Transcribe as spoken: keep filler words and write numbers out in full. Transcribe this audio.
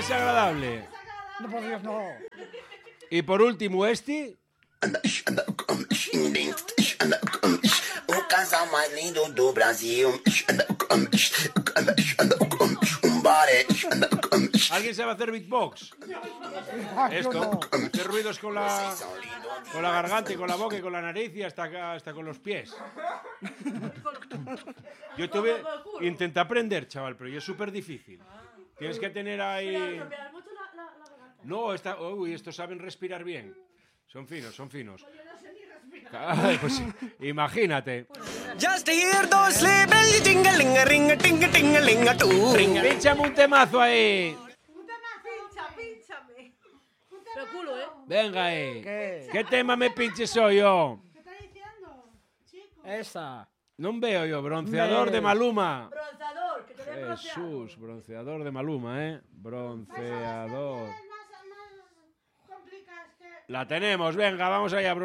desagradable. No, por Dios, no. Y por último, este. O casal mais lindo do Brasil. ¿Alguien sabe hacer beatbox? Esto, hacer ruidos con la, con la garganta y con la boca y con la nariz y hasta, acá, hasta con los pies. Yo tuve, intenté aprender, chaval, pero es súper difícil. Tienes que tener ahí... No, esta, uy, estos saben respirar bien. Son finos, son finos. Ay, pues imagínate. Just hear those sleigh bells jingling a ring a ting a ting a ling a too. Pínchame un temazo ahí. Un tema, pincha, pínchame. Pero culo, ¿eh? Venga ahí. ¿Qué? ¿Qué tema me pinches hoy yo? ¿Qué está diciendo, chico? Esa. No veo yo. Bronceador de Maluma. Bronceador, que te den bronceado. Jesús, bronceador de Maluma, ¿eh? Bronceador. Más, más complicadas que... La tenemos, venga, vamos allá, Bruno.